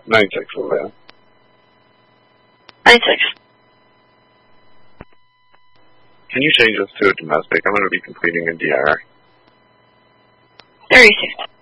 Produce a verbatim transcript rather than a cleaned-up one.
nine six, over. nine six. Can you change this to a domestic? I'm going to be completing a D I R. thirty-six.